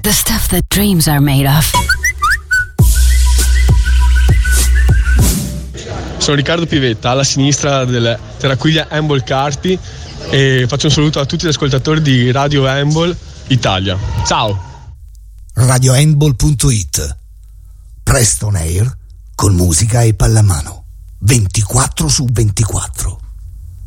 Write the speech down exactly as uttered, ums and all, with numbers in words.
The stuff that dreams are made of. Sono Riccardo Pivetta, alla sinistra del Terraquiglia Handball Carpi, e faccio un saluto a tutti gli ascoltatori di Radio Handball Italia. Ciao! radio handball punto it. Presto on air con musica e pallamano ventiquattro su ventiquattro.